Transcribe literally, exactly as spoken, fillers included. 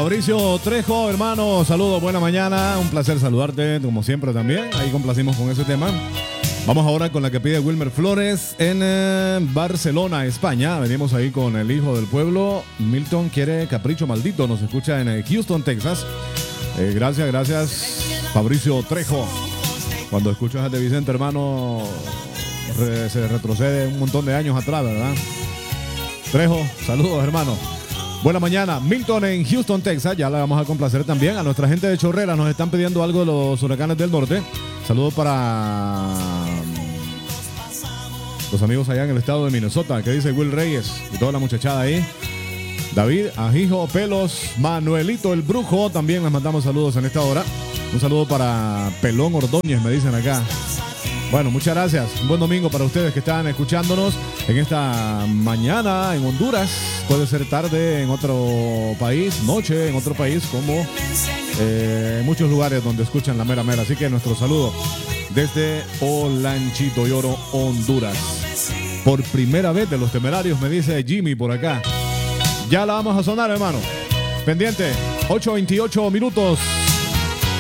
Fabricio Trejo, hermano, saludos, buena mañana, un placer saludarte, como siempre también, ahí complacimos con ese tema. Vamos ahora con la que pide Wilmer Flores en eh, Barcelona, España. Venimos ahí con el hijo del pueblo. Milton quiere Capricho Maldito. Nos escucha en eh, Houston, Texas. Eh, gracias, gracias, Fabricio Trejo. Cuando escuchas a De Vicente, hermano, re, se retrocede un montón de años atrás, ¿verdad? Trejo, saludos, hermano. Buena mañana. Milton en Houston, Texas. Ya la vamos a complacer también. A nuestra gente de Chorrera nos están pidiendo algo de los Huracanes del Norte. Saludos para los amigos allá en el estado de Minnesota. ¿Qué dice Will Reyes y toda la muchachada ahí? David, Ajijo, Pelos, Manuelito el Brujo. También les mandamos saludos en esta hora. Un saludo para Pelón Ordóñez, me dicen acá. Bueno, muchas gracias. Un buen domingo para ustedes que están escuchándonos en esta mañana en Honduras. Puede ser tarde en otro país, noche en otro país, como eh, muchos lugares donde escuchan la mera mera. Así que nuestro saludo desde Olanchito Lloro, Honduras. Por primera vez de Los Temerarios, me dice Jimmy por acá. Ya la vamos a sonar, hermano. Pendiente, ocho veintiocho minutos.